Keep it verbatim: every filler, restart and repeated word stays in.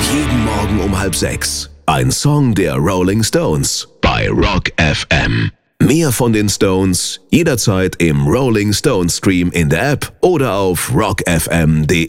Jeden Morgen um halb sechs. Ein Song der Rolling Stones bei Rock F M. Mehr von den Stones jederzeit im Rolling Stones Stream in der App oder auf rock f m punkt de.